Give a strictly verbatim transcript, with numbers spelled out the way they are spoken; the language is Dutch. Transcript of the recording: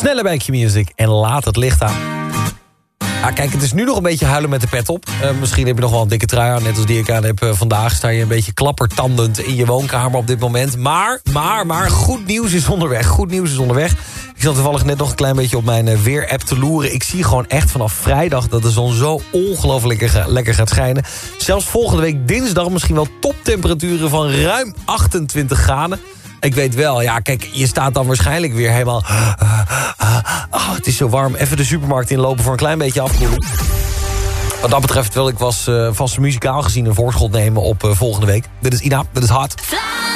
Sneller bij Q-Music en laat het licht aan. Ah, kijk, het is nu nog een beetje huilen met de pet op. Uh, misschien heb je nog wel een dikke trui aan, net als die ik aan heb uh, vandaag. Sta je een beetje klappertandend in je woonkamer op dit moment. Maar, maar, maar, goed nieuws is onderweg. Goed nieuws is onderweg. Ik zat toevallig net nog een klein beetje op mijn uh, weer-app te loeren. Ik zie gewoon echt vanaf vrijdag dat de zon zo ongelooflijk lekker, lekker gaat schijnen. Zelfs volgende week dinsdag misschien wel toptemperaturen van ruim achtentwintig graden. Ik weet wel, ja, kijk, je staat dan waarschijnlijk weer helemaal... Uh, uh, oh, het is zo warm. Even de supermarkt inlopen voor een klein beetje afkoelen. Wat dat betreft wil ik was uh, vast muzikaal gezien een voorschot nemen op uh, volgende week. Dit is Ina, dit is Hard.